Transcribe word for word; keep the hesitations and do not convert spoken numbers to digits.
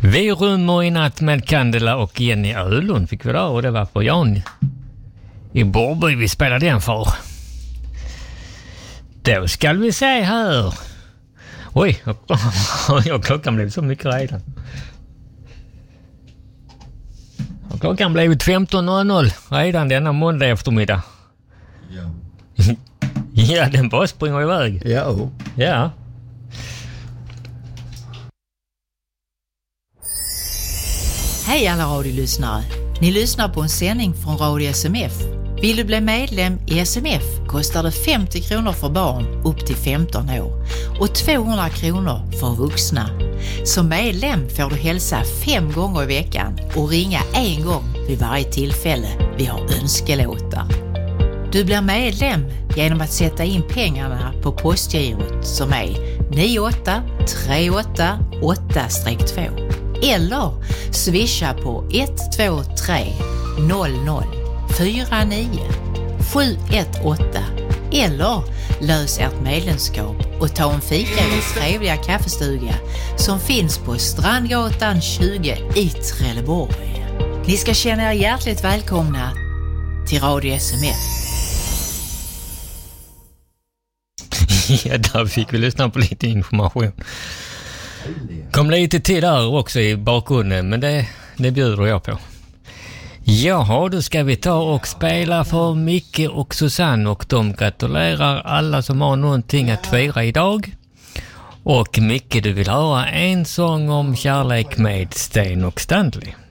Vi rummer i natt med Candela och Jenny Ölund fick vi där, och det var på Jan i Borby vi spelade den för. Då ska vi se här. Oj, jag klockan blev så mycket redan. Och klockan blev femton noll noll redan denna måndag eftermiddag. Ja. Ja, den bara springer iväg. Ja. Ja. Hej alla radiolyssnare. Ni lyssnar på en sändning från Radio S M F. Vill du bli medlem i S M F kostar det femtio kronor för barn upp till femton år och tvåhundra kronor för vuxna. Som medlem får du hälsa fem gånger i veckan och ringa en gång vid varje tillfälle vi har önskelåtar. Du blir medlem genom att sätta in pengarna på postgirot som är nio åtta tre åtta åtta två eller swisha på ett två tre noll noll fyra nio sju ett åtta eller lös ert medlemskap och ta en fika i den trevliga kaffestuga som finns på Strandgatan tjugo i Trelleborg. Ni ska känna er hjärtligt välkomna till Radio S M F. Ja, där fick vi lyssna på lite information. Kom lite till där också i bakgrunden, men det, det bjuder jag på. Jaha, då ska vi ta och spela för Micke och Susanne, och de gratulerar alla som har någonting att fira idag. Och Micke, du vill höra en sång om kärlek med Sten och Stanley.